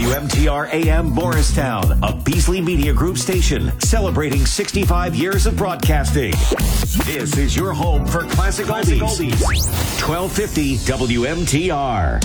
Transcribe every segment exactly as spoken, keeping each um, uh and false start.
W M T R A M Morristown, a Beasley Media Group station celebrating sixty-five years of broadcasting. This is your home for classic oldies. twelve fifty W M T R.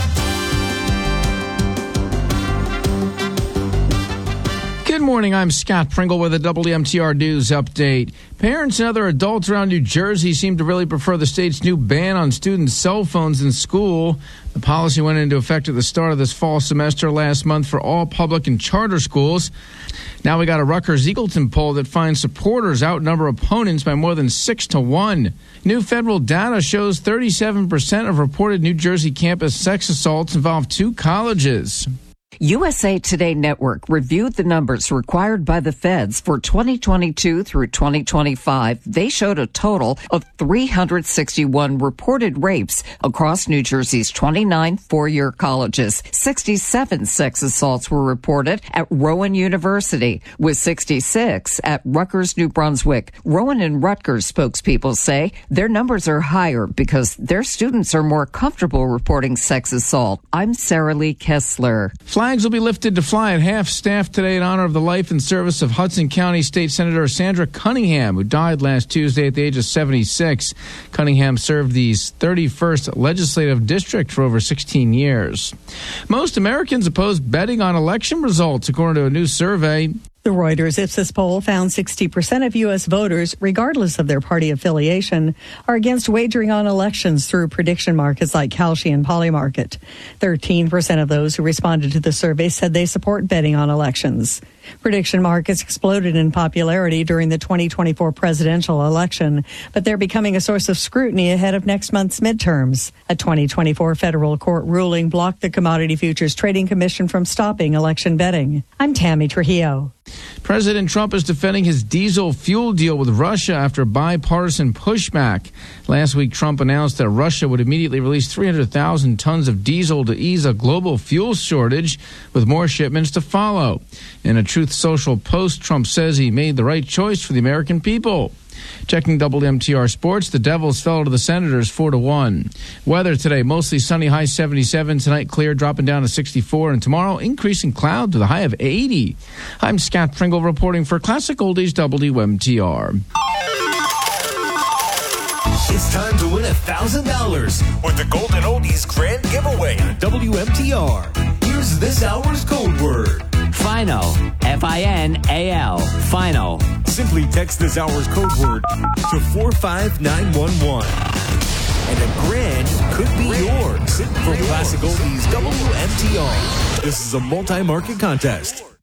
Good morning, I'm Scott Pringle with a W M T R News update. Parents and other adults around New Jersey seem to really prefer the state's new ban on students' cell phones in school. The policy went into effect at the start of this fall semester last month for all public and charter schools. Now we got a Rutgers-Eagleton poll that finds supporters outnumber opponents by more than six to one. New federal data shows thirty-seven percent of reported New Jersey campus sex assaults involve two colleges. U S A Today Network reviewed the numbers required by the feds for twenty twenty-two through twenty twenty-five. They showed a total of three hundred sixty-one reported rapes across New Jersey's twenty-nine four-year colleges. sixty-seven sex assaults were reported at Rowan University, with sixty-six at Rutgers, New Brunswick. Rowan and Rutgers spokespeople say their numbers are higher because their students are more comfortable reporting sex assault. I'm Sarah Lee Kessler. Flags will be lifted to fly at half-staff today in honor of the life and service of Hudson County State Senator Sandra Cunningham, who died last Tuesday at the age of seventy-six. Cunningham served the thirty-first Legislative District for over sixteen years. Most Americans oppose betting on election results, according to a new survey. The Reuters Ipsos poll found sixty percent of U S voters, regardless of their party affiliation, are against wagering on elections through prediction markets like Kalshi and Polymarket. thirteen percent of those who responded to the survey said they support betting on elections. Prediction markets exploded in popularity during the twenty twenty-four presidential election, but they're becoming a source of scrutiny ahead of next month's midterms. A twenty twenty-four federal court ruling blocked the Commodity Futures Trading Commission from stopping election betting. I'm Tammy Trujillo. President Trump is defending his diesel fuel deal with Russia after bipartisan pushback. Last week, Trump announced that Russia would immediately release three hundred thousand tons of diesel to ease a global fuel shortage, with more shipments to follow. In a Truth Social post, Trump says he made the right choice for the American people. Checking W M T R Sports, the Devils fell to the Senators four to one. Weather today, mostly sunny, high seventy-seven. Tonight, clear, dropping down to sixty-four. And tomorrow, increasing cloud to the high of eighty. I'm Scott Pringle reporting for Classic Oldies W M T R. It's time to win one thousand dollars with the Golden Oldies Grand Giveaway on W M T R. Here's this hour's code word. Final. F I N A L. Final. Simply text this hour's code word to four five nine one one. And a grand could be yours. For Classic Oldies W M T R. This is a multi-market contest.